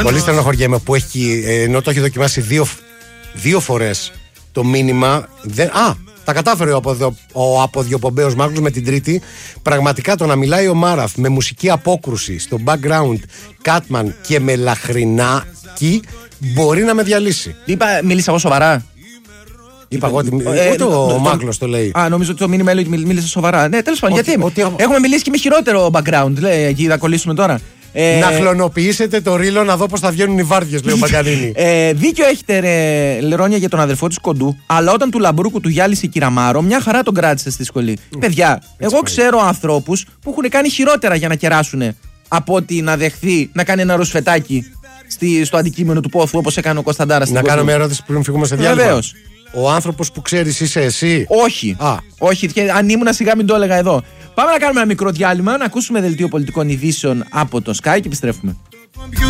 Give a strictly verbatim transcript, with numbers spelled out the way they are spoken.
Πολύ στενοχωριέμαι που έχει, ενώ το έχει δοκιμάσει δύο, δύο φορές το μήνυμα. Δεν, α, τα κατάφερε ο, αποδιο, ο αποδιοπομπαίος Μάγκλους με την τρίτη. Πραγματικά το να μιλάει ο Μάραθ με μουσική απόκρουση στο background Κάτμαν και με λαχρινάκι μπορεί να με διαλύσει. Είπα, μίλησα εγώ σοβαρά. Είπα εγώ ότι. Ε, ούτε ο, ο Μάγκλος το λέει. Α, νομίζω ότι το μήνυμα έλεγε ότι μίλησε σοβαρά. Ναι, τέλος πάντων. Γιατί ότι, έχουμε μιλήσει και με χειρότερο background. Λέει, εκεί θα κολλήσουμε τώρα. Ε, να χλωνοποιήσετε το ρίλο να δω πώς θα βγαίνουν οι βάρδιες, λέει ο Παγκανίνη. ε, δίκιο έχετε, ρε, Λερόνια, για τον αδερφό της Κοντού, αλλά όταν του Λαμπρούκου του γυάλισε η Κυραμάρο, μια χαρά τον κράτησε στη σχολή. Mm. Παιδιά, έτσι εγώ πάει. Ξέρω ανθρώπους που έχουν κάνει χειρότερα για να κεράσουν από ότι να δεχθεί να κάνει ένα ρουσφετάκι στη, στο αντικείμενο του πόθου, όπως έκανε ο Κωνσταντάρας. Να κάνω μια ερώτηση πριν φύγουμε σε διάλειμμα. Βεβαίως. Ο άνθρωπος που ξέρεις είσαι εσύ? Όχι. Α. Όχι, και αν ήμουν σιγά μην το έλεγα εδώ. Πάμε να κάνουμε ένα μικρό διάλειμμα, να ακούσουμε δελτίο πολιτικών ειδήσεων από το Sky και επιστρέφουμε.